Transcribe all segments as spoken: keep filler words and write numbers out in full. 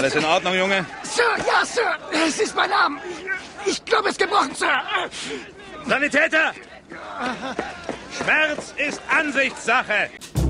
Alles in Ordnung, Junge? Sir, ja, Sir. Es ist mein Arm. Ich, ich glaube, es ist gebrochen, Sir. Sanitäter! Schmerz ist Ansichtssache.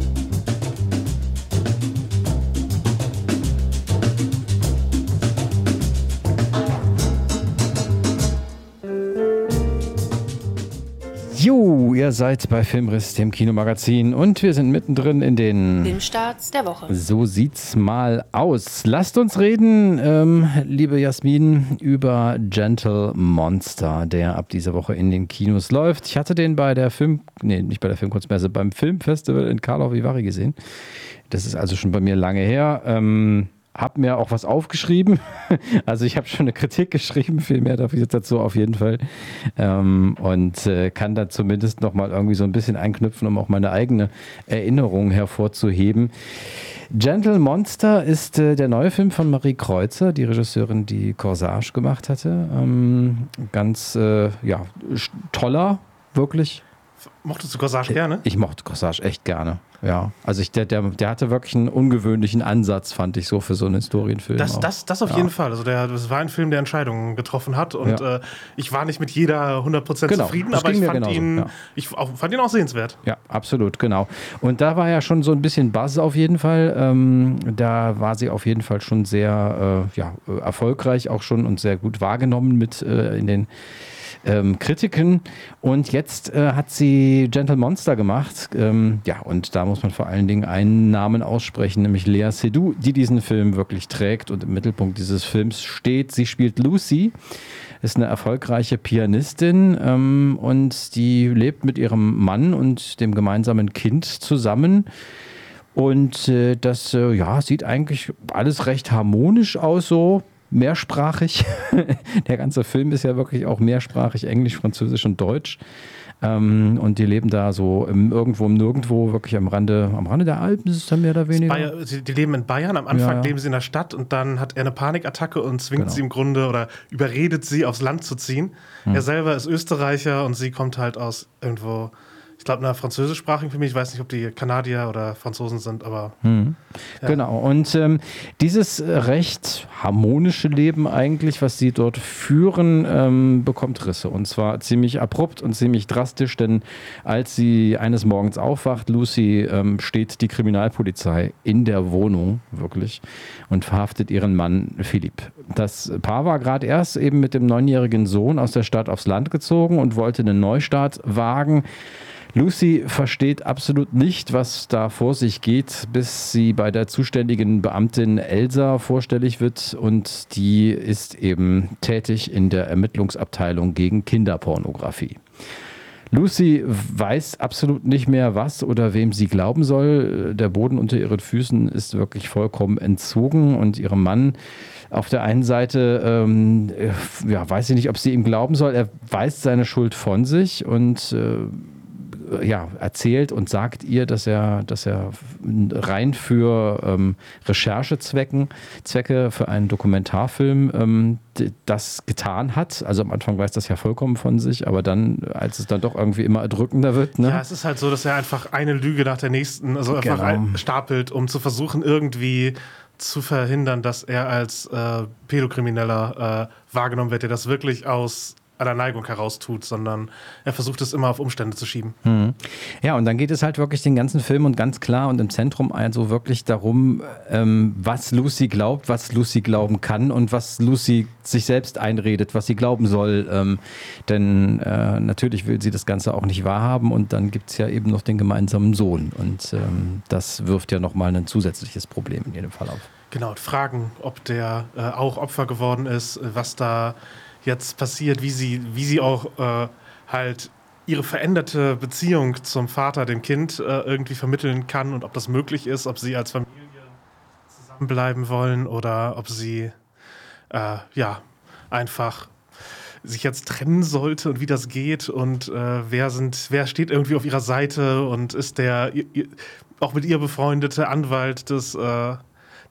Jo, ihr seid bei Filmriss, dem Kinomagazin, und wir sind mittendrin in den Filmstarts der Woche. So sieht's mal aus. Lasst uns reden, ähm, liebe Jasmin, über Gentle Monster, der ab dieser Woche in den Kinos läuft. Ich hatte den bei der Film, nee, nicht bei der Filmkunstmesse, beim Filmfestival in Karlovy Vary gesehen. Das ist also schon bei mir lange her. Ähm, Hab mir auch was aufgeschrieben. Also ich habe schon eine Kritik geschrieben, viel mehr darf ich jetzt dazu auf jeden Fall. Ähm, und äh, kann da zumindest nochmal irgendwie so ein bisschen einknüpfen, um auch meine eigene Erinnerung hervorzuheben. Gentle Monster ist äh, der neue Film von Marie Kreuzer, die Regisseurin, die Corsage gemacht hatte. Ähm, ganz, äh, ja, toller, wirklich. Mochtest du Corsage gerne? Ich mochte Corsage echt gerne, ja. Also ich, der, der, der hatte wirklich einen ungewöhnlichen Ansatz, fand ich so, für so einen Historienfilm. Das, das, das auf ja. jeden Fall. Also der, das war ein Film, der Entscheidungen getroffen hat und ja. äh, ich war nicht mit jeder hundert Prozent genau, zufrieden, aber ich fand, genauso, ihn, ja. ich auch, fand ihn auch sehenswert. Ja, absolut, genau. Und da war ja schon so ein bisschen Buzz auf jeden Fall. Ähm, da war sie auf jeden Fall schon sehr äh, ja, erfolgreich auch schon und sehr gut wahrgenommen mit äh, in den Ähm, Kritiken, und jetzt äh, hat sie Gentle Monster gemacht, ähm, ja, und da muss man vor allen Dingen einen Namen aussprechen, nämlich Léa Seydoux, die diesen Film wirklich trägt und im Mittelpunkt dieses Films steht. Sie spielt Lucy, ist eine erfolgreiche Pianistin ähm, und die lebt mit ihrem Mann und dem gemeinsamen Kind zusammen. Und äh, das äh, ja, sieht eigentlich alles recht harmonisch aus, so mehrsprachig. Der ganze Film ist ja wirklich auch mehrsprachig, Englisch, Französisch und Deutsch. Ähm, und die leben da so im, irgendwo im Nirgendwo, wirklich am Rande, am Rande der Alpen ist es dann mehr oder weniger. Bayer, die, die leben in Bayern, am Anfang ja, ja. leben sie in der Stadt und dann hat er eine Panikattacke und zwingt Genau. sie im Grunde oder überredet sie, aufs Land zu ziehen. Hm. Er selber ist Österreicher und sie kommt halt aus irgendwo, ich glaube, einer französischsprachigen Familie. Ich weiß nicht, ob die Kanadier oder Franzosen sind, aber. Hm. Ja. Genau. Und ähm, dieses recht harmonische Leben eigentlich, was sie dort führen, ähm, bekommt Risse. Und zwar ziemlich abrupt und ziemlich drastisch, denn als sie eines Morgens aufwacht, Lucy, ähm, steht die Kriminalpolizei in der Wohnung, wirklich, und verhaftet ihren Mann Philipp. Das Paar war gerade erst eben mit dem neunjährigen Sohn aus der Stadt aufs Land gezogen und wollte einen Neustart wagen. Lucy versteht absolut nicht, was da vor sich geht, bis sie bei der zuständigen Beamtin Elsa vorstellig wird, und die ist eben tätig in der Ermittlungsabteilung gegen Kinderpornografie. Lucy weiß absolut nicht mehr, was oder wem sie glauben soll. Der Boden unter ihren Füßen ist wirklich vollkommen entzogen, und ihrem Mann auf der einen Seite, ähm, ja, weiß sie nicht, ob sie ihm glauben soll. Er weist seine Schuld von sich und äh, ja, erzählt und sagt ihr, dass er, dass er rein für ähm, Recherchezwecken, Zwecke für einen Dokumentarfilm ähm, das getan hat. Also am Anfang weiß das ja vollkommen von sich, aber dann, als es dann doch irgendwie immer erdrückender wird. Ne? Ja, es ist halt so, dass er einfach eine Lüge nach der nächsten, also einfach Genau. stapelt, um zu versuchen, irgendwie zu verhindern, dass er als äh, Pädokrimineller äh, wahrgenommen wird, der das wirklich aus einer Neigung heraus tut, sondern er versucht es immer auf Umstände zu schieben. Mhm. Ja, und dann geht es halt wirklich den ganzen Film und ganz klar und im Zentrum also wirklich darum, ähm, was Lucy glaubt, was Lucy glauben kann und was Lucy sich selbst einredet, was sie glauben soll. Ähm, denn äh, natürlich will sie das Ganze auch nicht wahrhaben, und dann gibt es ja eben noch den gemeinsamen Sohn, und ähm, das wirft ja nochmal ein zusätzliches Problem in jedem Fall auf. Genau, und fragen, ob der äh, auch Opfer geworden ist, was da jetzt passiert, wie sie, wie sie auch äh, halt ihre veränderte Beziehung zum Vater, dem Kind, äh, irgendwie vermitteln kann und ob das möglich ist, ob sie als Familie zusammenbleiben wollen oder ob sie äh, ja einfach sich jetzt trennen sollte und wie das geht und äh, wer sind, wer steht irgendwie auf ihrer Seite und ist der ihr, ihr, auch mit ihr befreundete Anwalt des, äh,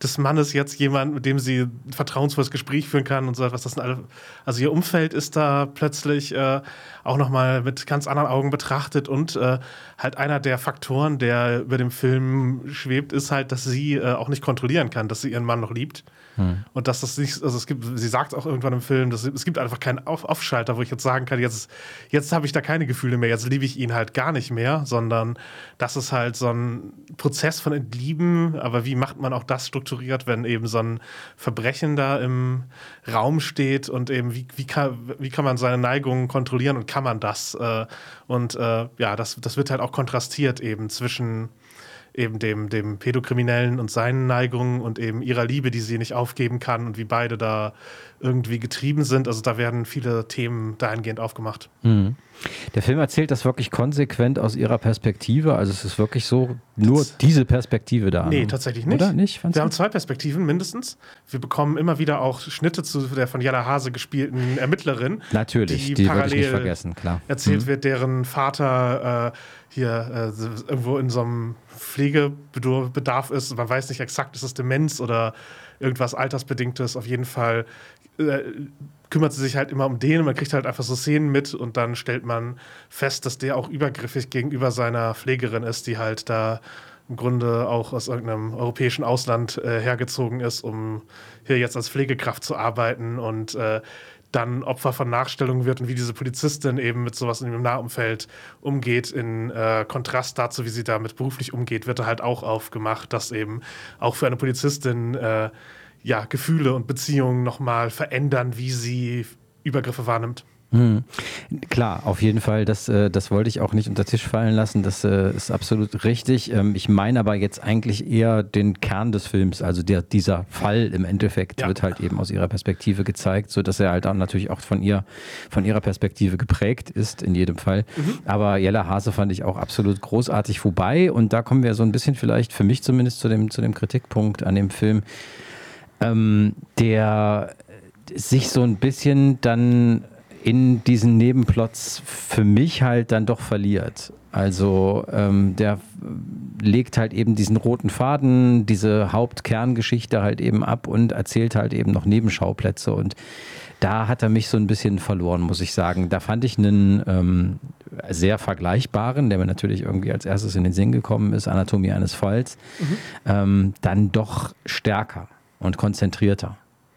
des Mannes jetzt jemand, mit dem sie ein vertrauensvolles Gespräch führen kann und so etwas. Das sind alle, also ihr Umfeld ist da plötzlich äh, auch nochmal mit ganz anderen Augen betrachtet und äh, halt einer der Faktoren, der über dem Film schwebt, ist halt, dass sie äh, auch nicht kontrollieren kann, dass sie ihren Mann noch liebt. Hm. Und dass das nicht, also es gibt, sie sagt auch irgendwann im Film, dass es gibt einfach keinen Auf Aufschalter, wo ich jetzt sagen kann, jetzt, jetzt habe ich da keine Gefühle mehr, jetzt liebe ich ihn halt gar nicht mehr, sondern das ist halt so ein Prozess von Entlieben, aber wie macht man auch das strukturiert, wenn eben so ein Verbrechen da im Raum steht und eben wie, wie, kann, wie kann man seine Neigungen kontrollieren und kann man das? Äh, und äh, ja, das, das wird halt auch kontrastiert eben zwischen eben dem, dem Pädokriminellen und seinen Neigungen und eben ihrer Liebe, die sie nicht aufgeben kann und wie beide da irgendwie getrieben sind. Also da werden viele Themen dahingehend aufgemacht. Mhm. Der Film erzählt das wirklich konsequent aus ihrer Perspektive. Also es ist wirklich so nur das, diese Perspektive da. Nee, tatsächlich nicht. Oder nicht? Wir haben zwei Perspektiven mindestens. Wir bekommen immer wieder auch Schnitte zu der von Jella Hase gespielten Ermittlerin. Natürlich, die, die würde ich nicht vergessen, klar. Erzählt mhm. wird, deren Vater äh, hier äh, irgendwo in so einem Pflegebedarf ist. Man weiß nicht exakt, ist es Demenz oder irgendwas Altersbedingtes. Auf jeden Fall äh, kümmert sie sich halt immer um den und man kriegt halt einfach so Szenen mit und dann stellt man fest, dass der auch übergriffig gegenüber seiner Pflegerin ist, die halt da im Grunde auch aus irgendeinem europäischen Ausland äh, hergezogen ist, um hier jetzt als Pflegekraft zu arbeiten und äh, dann Opfer von Nachstellungen wird und wie diese Polizistin eben mit sowas in ihrem Nahumfeld umgeht, in äh, Kontrast dazu, wie sie damit beruflich umgeht, wird da halt auch aufgemacht, dass eben auch für eine Polizistin äh, ja, Gefühle und Beziehungen nochmal verändern, wie sie Übergriffe wahrnimmt. Hm. Klar, auf jeden Fall, das, äh, das wollte ich auch nicht unter den Tisch fallen lassen, das äh, ist absolut richtig. Ähm, ich meine aber jetzt eigentlich eher den Kern des Films, also der, dieser Fall im Endeffekt ja. wird halt eben aus ihrer Perspektive gezeigt, sodass er halt dann natürlich auch von ihr, von ihrer Perspektive geprägt ist, in jedem Fall. Mhm. Aber Jella Hase fand ich auch absolut großartig vorbei und da kommen wir so ein bisschen vielleicht, für mich zumindest, zu dem, zu dem Kritikpunkt an dem Film, ähm, der sich so ein bisschen dann in diesen Nebenplots für mich halt dann doch verliert. Also ähm, der legt halt eben diesen roten Faden, diese Hauptkerngeschichte halt eben ab und erzählt halt eben noch Nebenschauplätze und da hat er mich so ein bisschen verloren, muss ich sagen. Da fand ich einen ähm, sehr vergleichbaren, der mir natürlich irgendwie als erstes in den Sinn gekommen ist, Anatomie eines Falls, mhm. ähm, dann doch stärker und konzentrierter.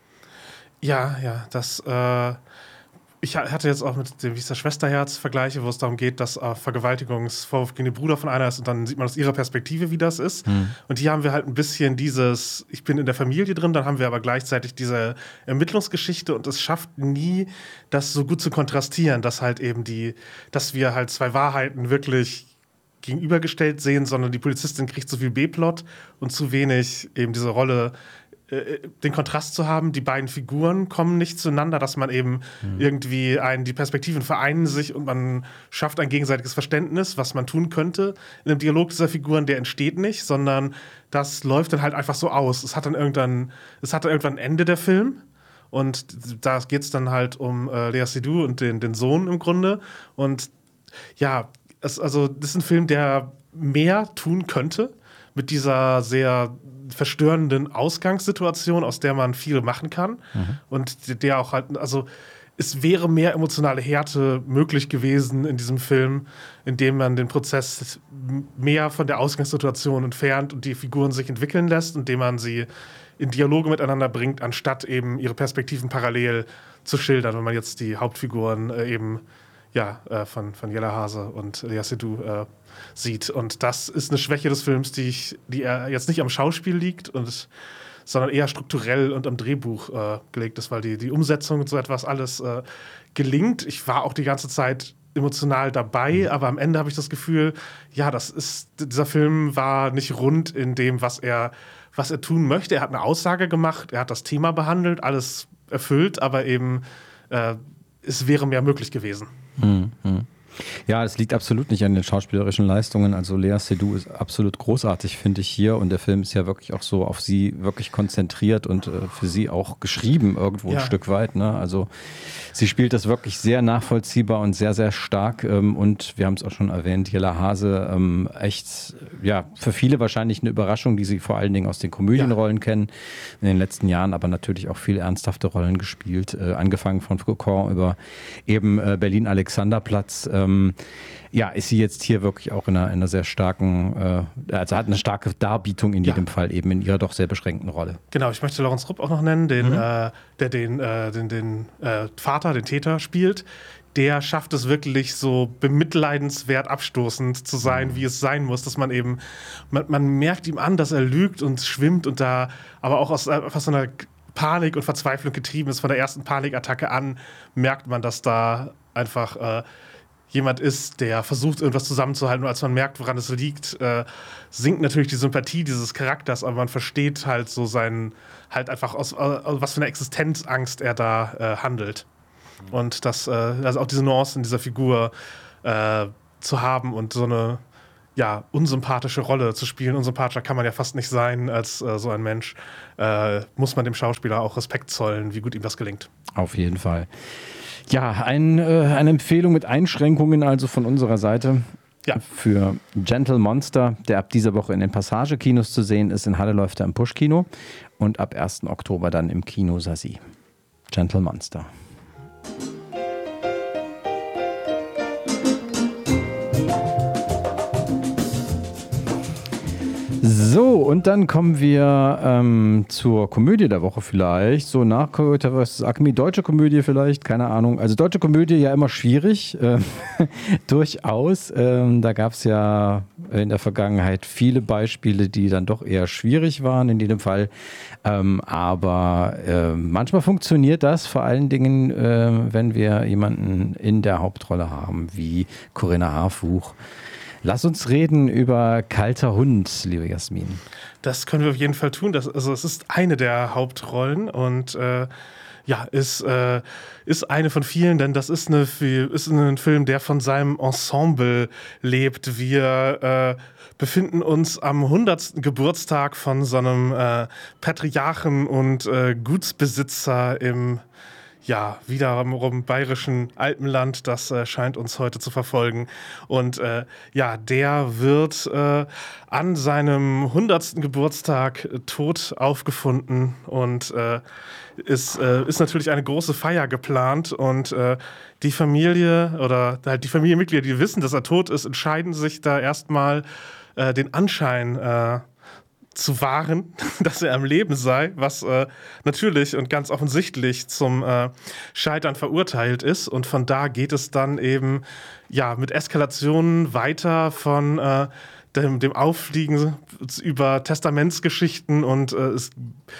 Ja, ja, das äh ich hatte jetzt auch mit dem, wie ist das, Schwesterherz Vergleiche, wo es darum geht, dass äh, Vergewaltigungsvorwurf gegen den Bruder von einer ist und dann sieht man aus ihrer Perspektive, wie das ist. Hm. Und hier haben wir halt ein bisschen dieses, ich bin in der Familie drin, dann haben wir aber gleichzeitig diese Ermittlungsgeschichte und es schafft nie, das so gut zu kontrastieren, dass halt eben die, dass wir halt zwei Wahrheiten wirklich gegenübergestellt sehen, sondern die Polizistin kriegt zu viel B-Plot und zu wenig eben diese Rolle, den Kontrast zu haben, die beiden Figuren kommen nicht zueinander, dass man eben mhm. irgendwie ein, die Perspektiven vereinen sich und man schafft ein gegenseitiges Verständnis, was man tun könnte. In dem Dialog dieser Figuren, der entsteht nicht, sondern das läuft dann halt einfach so aus. Es hat dann irgendwann, es hat dann irgendwann ein Ende, der Film. Und da geht es dann halt um äh, Léa Seydoux und den, den Sohn im Grunde. Und ja, es, also das ist ein Film, der mehr tun könnte mit dieser sehr verstörenden Ausgangssituation, aus der man viel machen kann. Mhm. Und der auch halt, also es wäre mehr emotionale Härte möglich gewesen in diesem Film, indem man den Prozess mehr von der Ausgangssituation entfernt und die Figuren sich entwickeln lässt, indem man sie in Dialoge miteinander bringt, anstatt eben ihre Perspektiven parallel zu schildern, wenn man jetzt die Hauptfiguren äh, eben ja, äh, von, von Jella Hase und Léa Seydoux äh, sieht. Und das ist eine Schwäche des Films, die, ich, die er jetzt nicht am Schauspiel liegt, und, sondern eher strukturell und am Drehbuch äh, gelegt ist, weil die, die Umsetzung und so etwas alles äh, gelingt. Ich war auch die ganze Zeit emotional dabei, aber am Ende habe ich das Gefühl, ja, das ist, dieser Film war nicht rund in dem, was er, was er tun möchte. Er hat eine Aussage gemacht, er hat das Thema behandelt, alles erfüllt, aber eben äh, es wäre mehr möglich gewesen. Hm, hm. Ja, es liegt absolut nicht an den schauspielerischen Leistungen. Also Lea Seydoux ist absolut großartig, finde ich hier. Und der Film ist ja wirklich auch so auf sie wirklich konzentriert und äh, für sie auch geschrieben irgendwo ja. ein Stück weit. Ne? Also sie spielt das wirklich sehr nachvollziehbar und sehr, sehr stark. Ähm, und wir haben es auch schon erwähnt, Jella Hase, ähm, echt, ja, für viele wahrscheinlich eine Überraschung, die sie vor allen Dingen aus den Komödienrollen ja. kennen. In den letzten Jahren aber natürlich auch viel ernsthafte Rollen gespielt. Äh, angefangen von Cocon über eben äh, Berlin-Alexanderplatz. Ähm, Ja, ist sie jetzt hier wirklich auch in einer, in einer sehr starken, äh, also hat eine starke Darbietung in jedem ja. Fall eben in ihrer doch sehr beschränkten Rolle. Genau, ich möchte Laurence Rupp auch noch nennen, den, mhm. äh, der den, äh, den, den äh, Vater, den Täter spielt. Der schafft es wirklich so bemitleidenswert abstoßend zu sein, mhm. wie es sein muss, dass man eben, man, man merkt ihm an, dass er lügt und schwimmt und da, aber auch aus, aus so einer Panik und Verzweiflung getrieben ist. Von der ersten Panikattacke an merkt man, dass da einfach äh, jemand ist, der versucht, irgendwas zusammenzuhalten. Und als man merkt, woran es liegt, äh, sinkt natürlich die Sympathie dieses Charakters, aber man versteht halt so seinen, halt einfach aus, aus was für eine Existenzangst er da äh, handelt. Und das, äh, also auch diese Nuancen dieser Figur äh, zu haben und so eine ja, unsympathische Rolle zu spielen. Unsympathischer kann man ja fast nicht sein als äh, so ein Mensch. Äh, muss man dem Schauspieler auch Respekt zollen, wie gut ihm das gelingt. Auf jeden Fall. Ja, ein, äh, eine Empfehlung mit Einschränkungen also von unserer Seite ja. für Gentle Monster, der ab dieser Woche in den Passage-Kinos zu sehen ist. In Halle läuft er im Push-Kino und ab ersten Oktober dann im Kino Sassi. Gentle Monster. So, und dann kommen wir ähm, zur Komödie der Woche vielleicht. So nach Coyote versus. Acme, deutsche Komödie vielleicht, keine Ahnung. Also deutsche Komödie ja immer schwierig, äh, durchaus. Ähm, da gab es ja in der Vergangenheit viele Beispiele, die dann doch eher schwierig waren in jedem Fall. Ähm, aber äh, manchmal funktioniert das, vor allen Dingen, äh, wenn wir jemanden in der Hauptrolle haben, wie Corinna Harfuch. Lass uns reden über Kalter Hund, liebe Jasmin. Das können wir auf jeden Fall tun. Das, also es ist eine der Hauptrollen und äh, ja, ist, äh, ist eine von vielen, denn das ist, eine, ist ein Film, der von seinem Ensemble lebt. Wir äh, befinden uns am hundertsten Geburtstag von so einem äh, Patriarchen und äh, Gutsbesitzer im ja, wiederum bayerischen Alpenland, das äh, scheint uns heute zu verfolgen. Und äh, ja, der wird äh, an seinem hundertsten Geburtstag äh, tot aufgefunden und äh, ist, äh, ist natürlich eine große Feier geplant und äh, die Familie oder halt die Familienmitglieder, die wissen, dass er tot ist, entscheiden sich da erstmal äh, den Anschein äh, zu wahren, dass er am Leben sei, was äh, natürlich und ganz offensichtlich zum äh, Scheitern verurteilt ist. Und von da geht es dann eben ja mit Eskalationen weiter von äh, dem, dem Auffliegen über Testamentsgeschichten und äh, es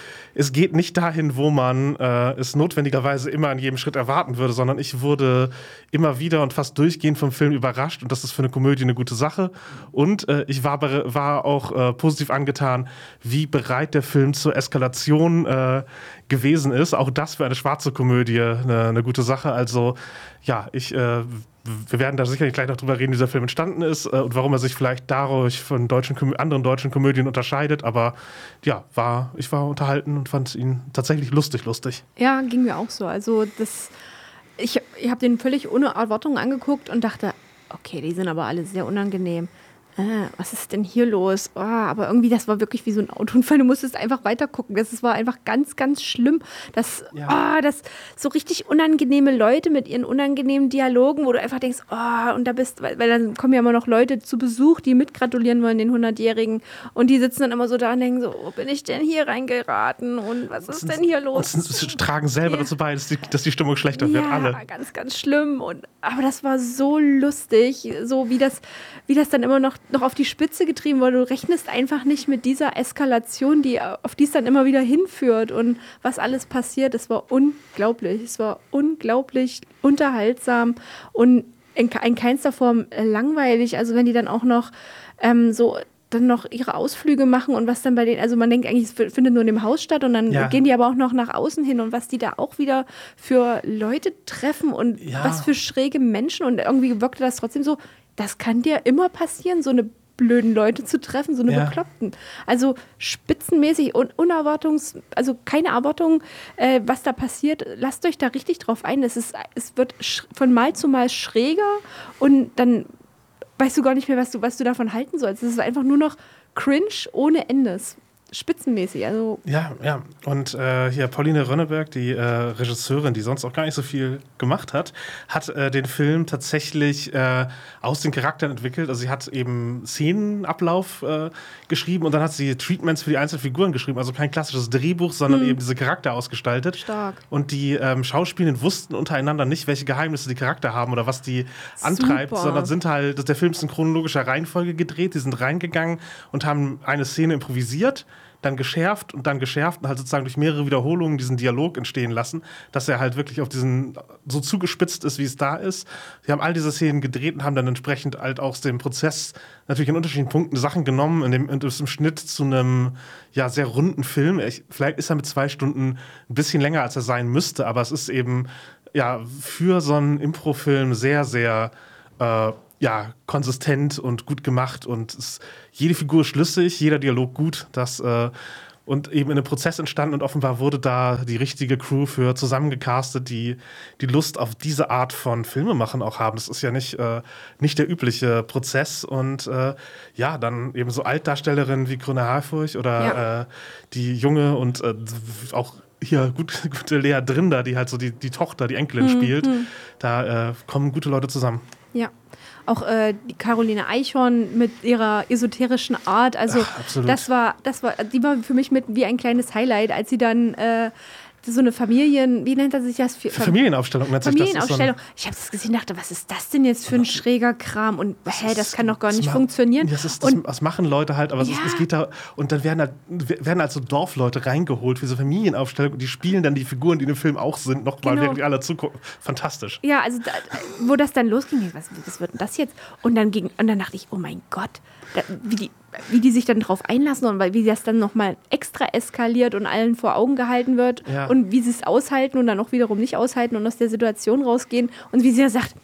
Es geht nicht dahin, wo man äh, es notwendigerweise immer an jedem Schritt erwarten würde, sondern ich wurde immer wieder und fast durchgehend vom Film überrascht und das ist für eine Komödie eine gute Sache. Und äh, ich war, war auch äh, positiv angetan, wie bereit der Film zur Eskalation äh, gewesen ist. Auch das für eine schwarze Komödie eine, eine gute Sache. Also ja, ich... Äh, wir werden da sicherlich gleich noch drüber reden, wie dieser Film entstanden ist äh, und warum er sich vielleicht dadurch von deutschen, anderen deutschen Komödien unterscheidet. Aber ja, war, ich war unterhalten und fand ihn tatsächlich lustig, lustig. Ja, ging mir auch so. Also das, ich, ich habe den völlig ohne Erwartungen angeguckt und dachte, okay, die sind aber alle sehr unangenehm. Äh, was ist denn hier los? Oh, aber irgendwie, das war wirklich wie so ein Autounfall. Du musstest einfach weiter gucken. Das war einfach ganz, ganz schlimm. Das, ja. oh, das so richtig unangenehme Leute mit ihren unangenehmen Dialogen, wo du einfach denkst, oh, und da bist, weil, weil dann kommen ja immer noch Leute zu Besuch, die mitgratulieren wollen, den hundertjährigen. Und die sitzen dann immer so da und denken so, wo bin ich denn hier reingeraten? Und was ist denn hier los? Und sie tragen selber ja. dazu bei, dass die, dass die Stimmung schlechter ja, wird, alle. Ja, ganz, ganz schlimm. Und, aber das war so lustig, so wie das, wie das dann immer noch noch auf die Spitze getrieben wurde. Du rechnest einfach nicht mit dieser Eskalation, die, auf die es dann immer wieder hinführt und was alles passiert. Es war unglaublich. Es war unglaublich unterhaltsam und in, in keinster Form langweilig. Also wenn die dann auch noch ähm, so dann noch ihre Ausflüge machen und was dann bei denen, also man denkt eigentlich, es findet nur in dem Haus statt und dann Ja. gehen die aber auch noch nach außen hin und was die da auch wieder für Leute treffen und Ja. was für schräge Menschen und irgendwie wirkte das trotzdem so, das kann dir immer passieren, so eine blöden Leute zu treffen, so eine Ja. Bekloppten. Also spitzenmäßig und unerwartungs, also keine Erwartung, äh, was da passiert. Lasst euch da richtig drauf ein. Es ist, es wird sch- von Mal zu Mal schräger und dann weißt du gar nicht mehr, was du, was du davon halten sollst. Es ist einfach nur noch cringe ohne Endes. Spitzenmäßig. Also Ja, ja. Und äh, hier Pauline Rönneberg, die äh, Regisseurin, die sonst auch gar nicht so viel gemacht hat, hat äh, den Film tatsächlich äh, aus den Charakteren entwickelt. Also sie hat eben Szenenablauf äh, geschrieben und dann hat sie Treatments für die einzelnen Figuren geschrieben. Also kein klassisches Drehbuch, sondern eben diese Charakter ausgestaltet. Stark. Und die ähm, Schauspielenden wussten untereinander nicht, welche Geheimnisse die Charakter haben oder was die antreibt, Super. sondern sind halt, der Film ist in chronologischer Reihenfolge gedreht. Die sind reingegangen und haben eine Szene improvisiert, dann geschärft und dann geschärft und halt sozusagen durch mehrere Wiederholungen diesen Dialog entstehen lassen, dass er halt wirklich auf diesen so zugespitzt ist, wie es da ist. Sie haben all diese Szenen gedreht und haben dann entsprechend halt aus dem Prozess natürlich an unterschiedlichen Punkten Sachen genommen in dem, in dem Schnitt zu einem ja, sehr runden Film. Ich, vielleicht ist er mit zwei Stunden ein bisschen länger, als er sein müsste, aber es ist eben ja für so einen Impro-Film sehr, sehr äh, ja, konsistent und gut gemacht und es, jede Figur schlüssig, jeder Dialog gut, das äh, und eben in einem Prozess entstanden und offenbar wurde da die richtige Crew für zusammengecastet, die die Lust auf diese Art von Filmemachen auch haben. Das ist ja nicht, äh, nicht der übliche Prozess und äh, ja, dann eben so Altdarstellerinnen wie Grüne Haarfurch oder Ja. äh, die junge und äh, auch hier gut, gute Lea Drinder, die halt so die, die Tochter, die Enkelin Mhm. spielt, da äh, kommen gute Leute zusammen. Ja. Auch äh, die Caroline Eichhorn mit ihrer esoterischen Art, also Ach, absolut. das war, das war, die war für mich mit wie ein kleines Highlight, als sie dann äh, so eine Familien, wie nennt er sich das? Für Familienaufstellung nennt sich das. Familienaufstellung. Ich habe das gesehen, dachte, was ist das denn jetzt für ein schräger Kram? Und hä, das kann doch gar Das nicht ma- funktionieren. Das, ist, das, Und das machen Leute halt, aber es, ist, Ja. es geht da. Und dann werden halt, werden halt so Dorfleute reingeholt für so Familienaufstellung und die spielen dann die Figuren, die in dem Film auch sind, nochmal, Genau. während die alle zugucken. Fantastisch. ja, also da, wo das dann losging, ich weiß, was wird denn das jetzt? Und dann ging, und dann dachte ich, oh mein Gott, da, wie, die, wie die sich dann drauf einlassen und weil, wie das dann nochmal extra eskaliert und allen vor Augen gehalten wird Ja. und wie sie es aushalten und dann auch wiederum nicht aushalten und aus der Situation rausgehen und wie sie ja sagt,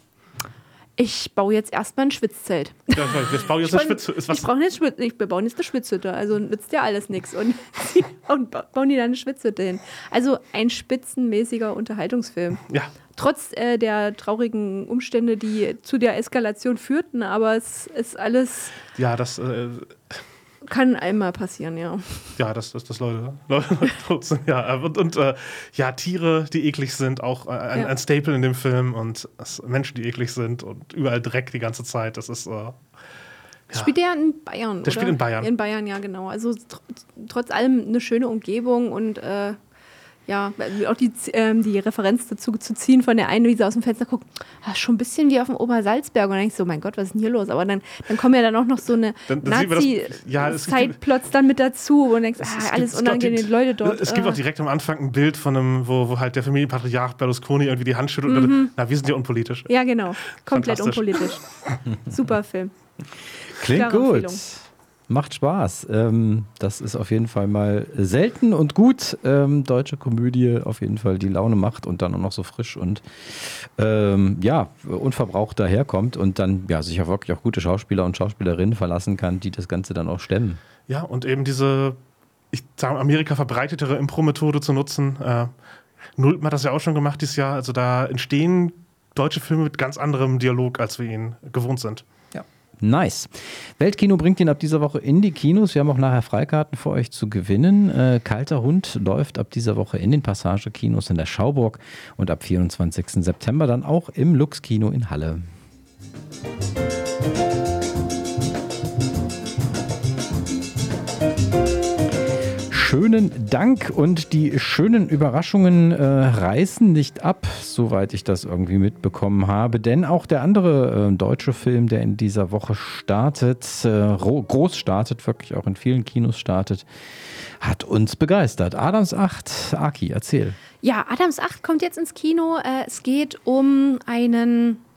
ich baue jetzt erstmal ein Schwitzzelt. Ja, ich baue jetzt eine Schwitze. Ist Ich was, brauche jetzt Schwitz, ich baue jetzt eine Schwitzhütte, also nützt ja alles nichts. Und, sie- und ba- bauen die da eine Schwitzhütte hin. Also ein spitzenmäßiger Unterhaltungsfilm. ja. Trotz äh, der traurigen Umstände, die zu der Eskalation führten, aber es ist alles, Ja, das, äh, kann einmal passieren, ja. ja, das, das, das Leute, Leute tot sind. Ja, und, und äh, ja, Tiere, die eklig sind, auch äh, ein, Ja. ein Staple in dem Film und es, Menschen, die eklig sind und überall Dreck die ganze Zeit. Das ist. Äh, Das spielt der in Bayern, Der oder? spielt in Bayern. In Bayern, ja, genau. Also tr trotz allem eine schöne Umgebung und äh, ja, auch die, ähm, die Referenz dazu zu ziehen von der einen, wie sie aus dem Fenster guckt, ah, schon ein bisschen wie auf dem Obersalzberg. Und dann denke ich so, mein Gott, was ist denn hier los? Aber dann, dann kommen ja dann auch noch so eine Dann- dann sieht man das- ja, es gibt- Nazi-Sideplots dann mit dazu. Und denkst, Es- ah, es gibt- alles es gibt auch unangenehme die- Leute dort. Es gibt äh. auch direkt am Anfang ein Bild von einem, wo, wo halt der Familienpatriarch Berlusconi irgendwie die Hand schüttelt und dann, na, wir sind ja unpolitisch. Ja, genau. Komplett Fantastisch. unpolitisch. Super Film. Klingt Klare gut. Empfehlung. Macht Spaß. Ähm, das ist auf jeden Fall mal selten und gut. Ähm, deutsche Komödie auf jeden Fall die Laune macht und dann auch noch so frisch und ähm, ja, unverbraucht daherkommt und dann ja sich auf wirklich auch gute Schauspieler und Schauspielerinnen verlassen kann, die das Ganze dann auch stemmen. Ja, und eben diese, ich sage Amerika verbreitetere Impro-Methode zu nutzen. Äh, Nulpen hat das ja auch schon gemacht dieses Jahr. Also da entstehen deutsche Filme mit ganz anderem Dialog, als wir ihn gewohnt sind. Nice. Weltkino bringt ihn ab dieser Woche in die Kinos. Wir haben auch nachher Freikarten für euch zu gewinnen. Äh, Kalter Hund läuft ab dieser Woche in den Passage-Kinos in der Schauburg und ab vierundzwanzigsten September dann auch im Lux-Kino in Halle. Schönen Dank und die schönen Überraschungen äh, reißen nicht ab, soweit ich das irgendwie mitbekommen habe. Denn auch der andere äh, deutsche Film, der in dieser Woche startet, äh, groß startet, wirklich auch in vielen Kinos startet, hat uns begeistert. Adams acht, Aki, erzähl. Ja, Adams acht kommt jetzt ins Kino. Äh, es geht um einen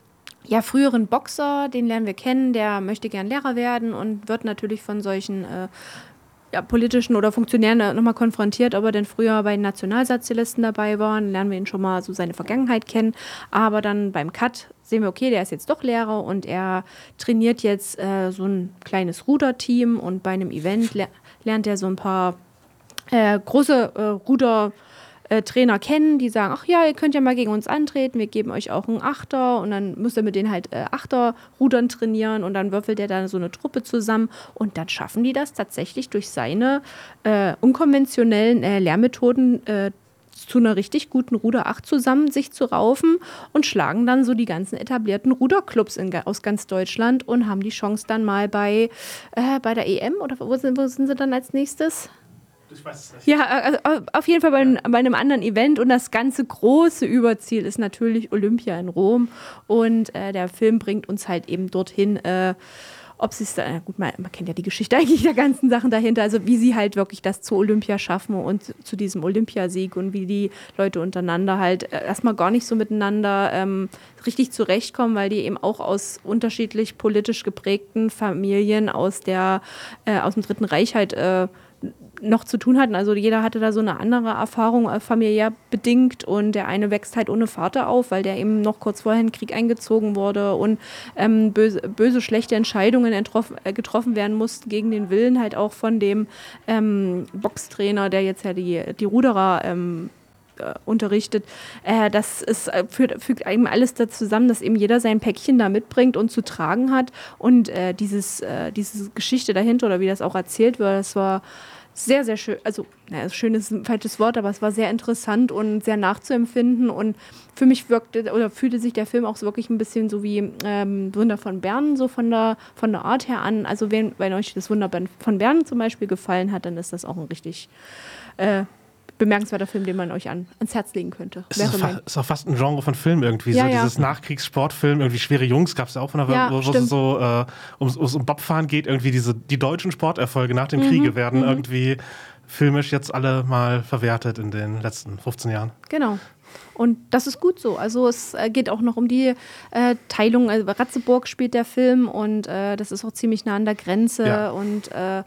ja, früheren Boxer, den lernen wir kennen, der möchte gern Lehrer werden und wird natürlich von solchen äh, ja, politischen oder Funktionären nochmal konfrontiert, ob er denn früher bei den Nationalsozialisten dabei war. Dann lernen wir ihn schon mal so seine Vergangenheit kennen. Aber dann beim Cut sehen wir, okay, der ist jetzt doch Lehrer und er trainiert jetzt äh, so ein kleines Ruderteam und bei einem Event le- lernt er so ein paar äh, große äh, Ruder Äh, Trainer kennen, die sagen, ach ja, ihr könnt ja mal gegen uns antreten, wir geben euch auch einen Achter und dann müsst ihr mit denen halt äh, Achterrudern trainieren und dann würfelt er dann so eine Truppe zusammen und dann schaffen die das tatsächlich durch seine äh, unkonventionellen äh, Lehrmethoden äh, zu einer richtig guten Ruderacht zusammen sich zu raufen und schlagen dann so die ganzen etablierten Ruderclubs in, aus ganz Deutschland und haben die Chance dann mal bei, äh, bei der E M oder wo sind, wo sind sie dann als nächstes? Ich weiß es nicht. Ja, also auf jeden Fall bei, bei einem anderen Event und das ganze große Überziel ist natürlich Olympia in Rom und äh, der Film bringt uns halt eben dorthin, äh, ob sie es da, äh, gut, man, man kennt ja die Geschichte eigentlich der ganzen Sachen dahinter, also wie sie halt wirklich das zu Olympia schaffen und zu diesem Olympiasieg und wie die Leute untereinander halt äh, erstmal gar nicht so miteinander ähm, richtig zurechtkommen, weil die eben auch aus unterschiedlich politisch geprägten Familien aus, der, äh, aus dem Dritten Reich halt äh, noch zu tun hatten. Also jeder hatte da so eine andere Erfahrung äh, familiär bedingt und der eine wächst halt ohne Vater auf, weil der eben noch kurz vorher in den Krieg eingezogen wurde und ähm, böse, böse, schlechte Entscheidungen entroff, äh, getroffen werden mussten gegen den Willen halt auch von dem ähm, Boxtrainer, der jetzt ja die, die Ruderer ähm, äh, unterrichtet. Äh, das ist, äh, führt, fügt eben alles da zusammen, dass eben jeder sein Päckchen da mitbringt und zu tragen hat und äh, dieses, äh, diese Geschichte dahinter oder wie das auch erzählt wird, das war sehr, sehr schön, also naja, schön ist ein falsches Wort, aber es war sehr interessant und sehr nachzuempfinden und für mich wirkte oder fühlte sich der Film auch so wirklich ein bisschen so wie ähm, Wunder von Bern, so von der, von der Art her an. Also wenn, wenn euch das Wunder von Bern zum Beispiel gefallen hat, dann ist das auch ein richtig äh, bemerkenswerter Film, den man euch an, ans Herz legen könnte. Es ist, fa- ist auch fast ein Genre von Film irgendwie. Ja, so ja. Dieses Nachkriegssportfilm, irgendwie Schwere Jungs gab es ja auch von der Ja, wo, wo es so äh, um, um Bobfahren geht, irgendwie diese die deutschen Sporterfolge nach dem Mhm, Kriege werden mhm. irgendwie filmisch jetzt alle mal verwertet in den letzten fünfzehn Jahren. Genau. Und das ist gut so. Also es äh, geht auch noch um die äh, Teilung. Also Ratzeburg spielt der Film und äh, das ist auch ziemlich nah an der Grenze Ja. und äh,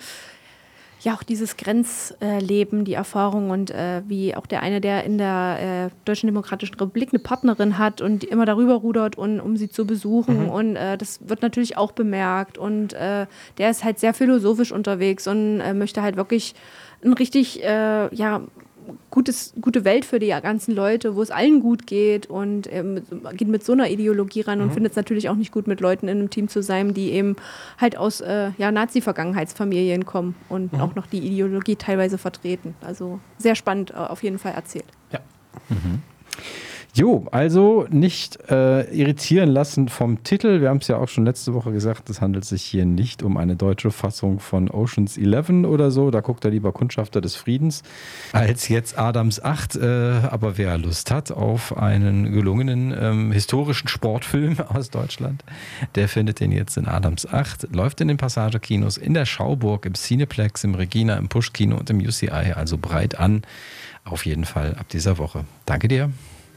ja, auch dieses Grenzleben, die Erfahrung und äh, wie auch der eine, der in der äh, Deutschen Demokratischen Republik eine Partnerin hat und die immer darüber rudert, und, um sie zu besuchen. Mhm. Und äh, das wird natürlich auch bemerkt. Und äh, der ist halt sehr philosophisch unterwegs und äh, möchte halt wirklich ein richtig, äh, ja, Gutes, gute Welt für die ganzen Leute, wo es allen gut geht und ähm, geht mit so einer Ideologie ran und Mhm. findet es natürlich auch nicht gut, mit Leuten in einem Team zu sein, die eben halt aus äh, ja, Nazi-Vergangenheitsfamilien kommen und Mhm. auch noch die Ideologie teilweise vertreten. Also sehr spannend, äh, auf jeden Fall erzählt. Ja. Mhm. Jo, also nicht äh, irritieren lassen vom Titel. Wir haben es ja auch schon letzte Woche gesagt, es handelt sich hier nicht um eine deutsche Fassung von Ocean's Eleven oder so. Da guckt er lieber Kundschafter des Friedens als jetzt Adams acht. Äh, aber wer Lust hat auf einen gelungenen ähm, historischen Sportfilm aus Deutschland, der findet den jetzt in Adams acht. Läuft in den Passagekinos, in der Schauburg, im Cineplex, im Regina, im Push-Kino und im U C I. Also breit an. Auf jeden Fall ab dieser Woche. Danke dir.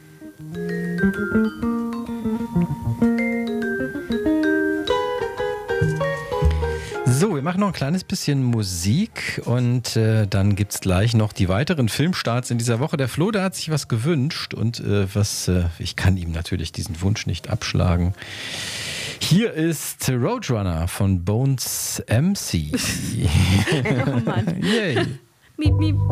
So, wir machen noch ein kleines bisschen Musik und äh, dann gibt es gleich noch die weiteren Filmstarts in dieser Woche. Der Flo, der hat sich was gewünscht und äh, was, äh, ich kann ihm natürlich diesen Wunsch nicht abschlagen. Hier ist Roadrunner von Bones M C. Oh Mann. Yay. Miep, miep.